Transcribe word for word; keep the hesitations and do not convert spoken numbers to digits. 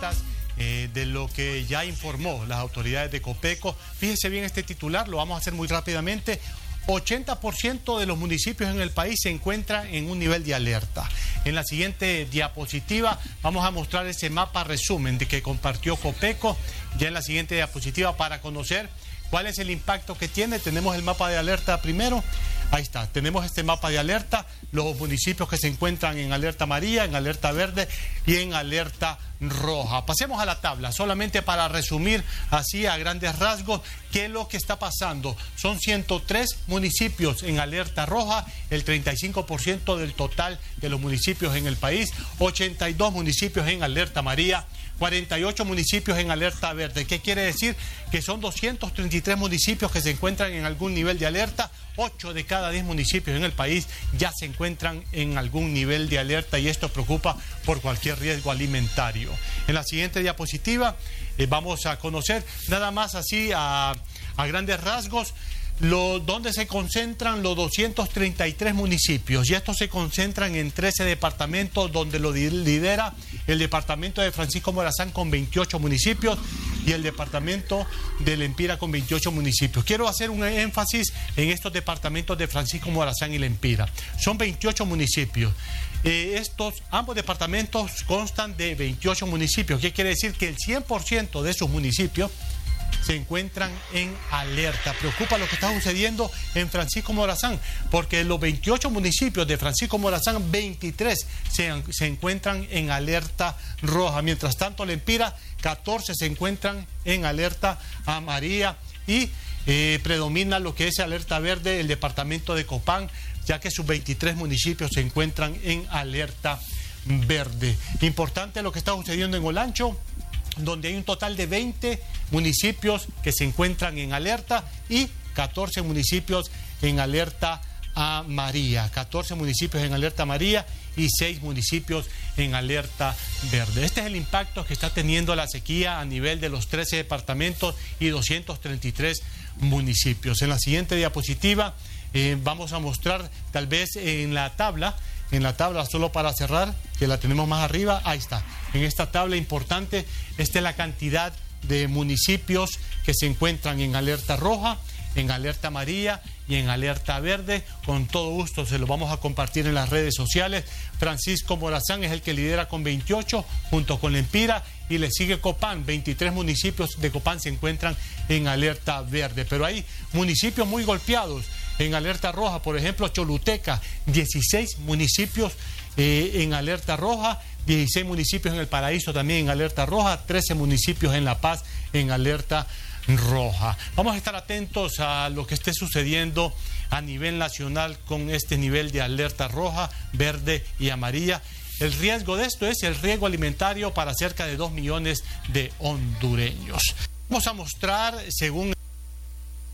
Eh, de lo que ya informó las autoridades de Copeco. Fíjese bien este titular, lo vamos a hacer muy rápidamente. ochenta por ciento de los municipios en el país se encuentran en un nivel de alerta. En la siguiente diapositiva vamos a mostrar ese mapa resumen de que compartió Copeco. Ya en la siguiente diapositiva para conocer cuál es el impacto que tiene. Tenemos el mapa de alerta primero. Ahí está, tenemos este mapa de alerta, los municipios que se encuentran en alerta amarilla, en alerta verde y en alerta roja. Pasemos a la tabla, solamente para resumir así a grandes rasgos qué es lo que está pasando. Son ciento tres municipios en alerta roja, el treinta y cinco por ciento del total de los municipios en el país, ochenta y dos municipios en alerta amarilla, cuarenta y ocho municipios en alerta verde. ¿Qué quiere decir? Que son doscientos treinta y tres municipios que se encuentran en algún nivel de alerta. ocho de cada diez municipios en el país ya se encuentran en algún nivel de alerta y esto preocupa por cualquier riesgo alimentario. En la siguiente diapositiva eh, vamos a conocer nada más así a, a grandes rasgos Lo, donde se concentran los doscientos treinta y tres municipios, y estos se concentran en trece departamentos, donde lo lidera el departamento de Francisco Morazán con veintiocho municipios y el departamento de Lempira con veintiocho municipios. Quiero hacer un énfasis en estos departamentos de Francisco Morazán y Lempira. Son veintiocho municipios. Eh, estos, ambos departamentos constan de veintiocho municipios. ¿Qué quiere decir? Que el cien por ciento de esos municipios se encuentran en alerta. Preocupa lo que está sucediendo en Francisco Morazán, porque los veintiocho municipios de Francisco Morazán, veintitrés se, se encuentran en alerta roja. Mientras tanto, Lempira, catorce se encuentran en alerta amarilla y eh, predomina lo que es alerta verde el departamento de Copán, ya que sus veintitrés municipios se encuentran en alerta verde. Importante lo que está sucediendo en Olancho, donde hay un total de veinte municipios que se encuentran en alerta y catorce municipios en alerta amarilla. catorce municipios en alerta amarilla y seis municipios en alerta verde. Este es el impacto que está teniendo la sequía a nivel de los trece departamentos y doscientos treinta y tres municipios. En la siguiente diapositiva eh, vamos a mostrar tal vez en la tabla En la tabla, solo para cerrar, que la tenemos más arriba, ahí está. En esta tabla importante, esta es la cantidad de municipios que se encuentran en alerta roja, en alerta amarilla y en alerta verde. Con todo gusto se lo vamos a compartir en las redes sociales. Francisco Morazán es el que lidera con veintiocho, junto con Lempira, y le sigue Copán. veintitrés municipios de Copán se encuentran en alerta verde, pero hay municipios muy golpeados en alerta roja. Por ejemplo, Choluteca, dieciséis municipios eh, en alerta roja, dieciséis municipios en El Paraíso también en alerta roja, trece municipios en La Paz en alerta roja. Vamos a estar atentos a lo que esté sucediendo a nivel nacional con este nivel de alerta roja, verde y amarilla. El riesgo de esto es el riesgo alimentario para cerca de dos millones de hondureños. Vamos a mostrar, según